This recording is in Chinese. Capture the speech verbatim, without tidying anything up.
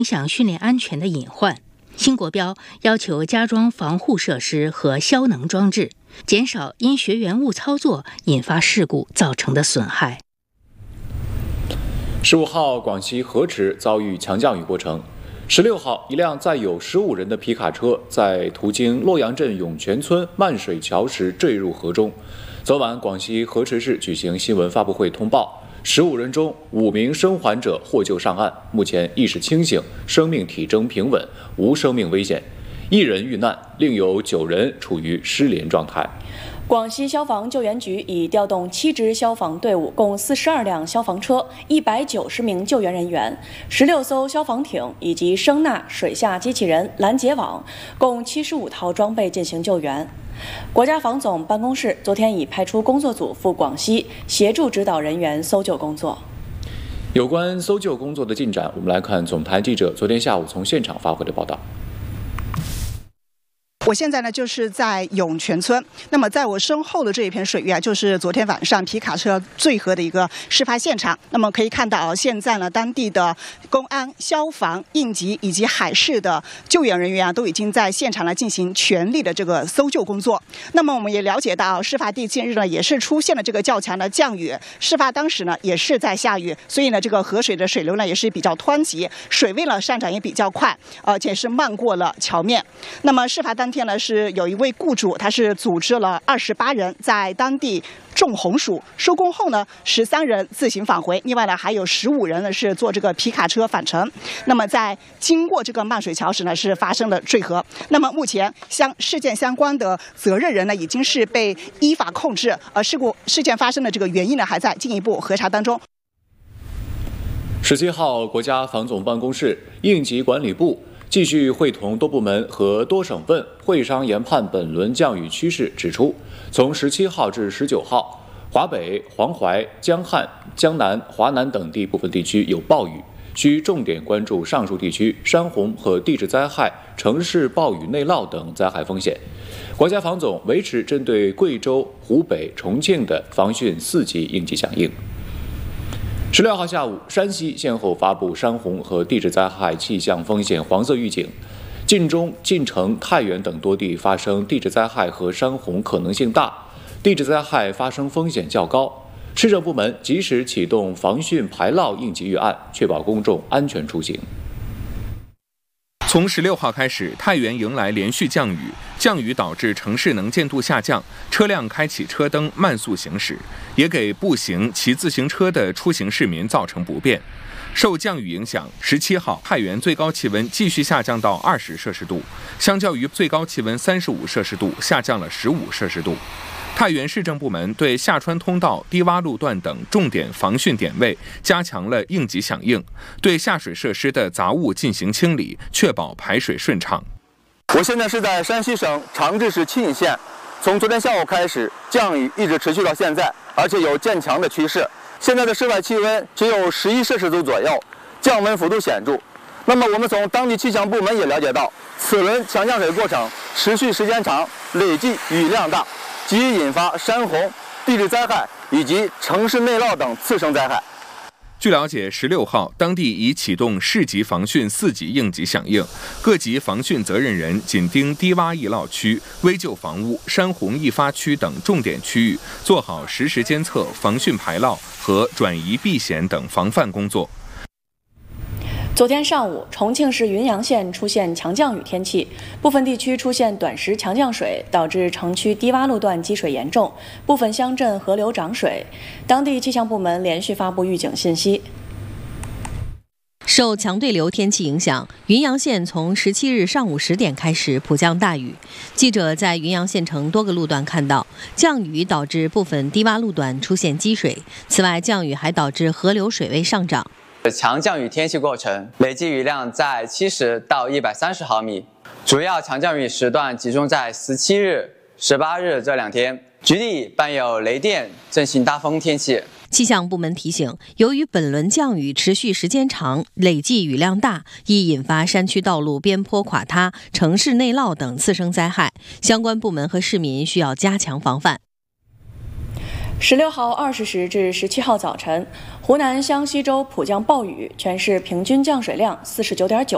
影响训练安全的隐患。新国标要求加装防护设施和消能装置，减少因学员误操作引发事故造成的损害。 十五号，广西河池遭遇强降雨过程。十六号，一辆载有十五人的皮卡车在途经洛阳镇涌泉村漫水桥时坠入河中。昨晚，广西河池市举行新闻发布会通报，十五人中五名生还者获救上岸，目前意识清醒，生命体征平稳，无生命危险。一人遇难，另有九人处于失联状态。 广西消防救援局已调动七支消防队伍，共四十二辆消防车、一百九十名救援人员、十六艘消防艇以及声呐、水下机器人、拦截网，共七十五套装备进行救援。国家防总办公室昨天已派出工作组赴广西，协助指导人员搜救工作。 有关搜救工作的进展，我们来看总台记者昨天下午从现场发回的报道。 我现在呢就是在涌泉村，那么在我身后的这一片水域啊，就是昨天晚上皮卡车坠河的一个事发现场。那么可以看到，现在呢当地的公安、消防、应急以及海事的救援人员啊，都已经在现场来进行全力的这个搜救工作。那么我们也了解到，事发地近日呢也是出现了这个较强的降雨，事发当时呢也是在下雨，所以呢这个河水的水流呢也是比较湍急，水位呢上涨也比较快，而且是漫过了桥面。那么事发当天呢，是有一位雇主，他是组织了二十八人在当地种红薯，收工后呢，十三人自行返回，另外呢还有十五人呢是坐这个皮卡车返程。那么在经过这个漫水桥时呢，是发生了坠河。那么目前相事件相关的责任人呢，已经是被依法控制，而事故事件发生的这个原因呢，还在进一步核查当中。 十七号，国家防总办公室、应急管理部继续会同多部门和多省份会商研判本轮降雨趋势，指出，从十七号至十九号，华北、黄淮、江汉、江南、华南等地部分地区有暴雨，需重点关注上述地区山洪和地质灾害、城市暴雨内涝等灾害风险。国家防总维持针对贵州、湖北、重庆的防汛四级应急响应。十六号下午，山西先后发布山洪和地质灾害气象风险黄色预警，晋中、晋城、太原等多地发生地质灾害和山洪可能性大，地质灾害发生风险较高。市政部门及时启动防汛排涝应急预案，确保公众安全出行。 从十六号开始，太原迎来连续降雨，降雨导致城市能见度下降，车辆开启车灯慢速行驶，也给步行、骑自行车的出行市民造成不便。受降雨影响，十七号太原最高气温继续下降到二十摄氏度，相较于最高气温三十五摄氏度，下降了十五摄氏度。太原市政部门对下川通道、低洼路段等重点防汛点位加强了应急响应，对下水设施的杂物进行清理，确保排水顺畅。 我现在是在山西省长治市沁县，从昨天下午开始，降雨一直持续到现在，而且有渐强的趋势。现在的室外气温只有十一摄氏度左右，降温幅度显著。那么我们从当地气象部门也了解到，此轮强降水过程持续时间长，累计雨量大，极易引发山洪、地质灾害以及城市内涝等次生灾害。 据了解，十六号当地已启动市级防汛四级应急响应，各级防汛责任人紧盯低洼易涝区、危旧房屋、山洪易发区等重点区域，做好实时监测、防汛排涝和转移避险等防范工作。 昨天上午，重庆市云阳县出现强降雨天气，部分地区出现短时强降水，导致城区低洼路段积水严重，部分乡镇河流涨水。当地气象部门连续发布预警信息。 受强对流天气影响，云阳县从十七日上午十点开始普降大雨。记者在云阳县城多个路段看到，降雨导致部分低洼路段出现积水。此外，降雨还导致河流水位上涨。 强降雨天气过程，累计雨量在七十到一百三十毫米，主要强降雨时段集中在十七日、十八日这两天，局地伴有雷电、阵性大风天气。 气象部门提醒，由于本轮降雨持续时间长，累计雨量大，易引发山区道路边坡垮塌、城市内涝等次生灾害，相关部门和市民需要加强防范。 十六号二十时至十七号早晨，湖南湘西州普降暴雨，全市平均降水量四十九点九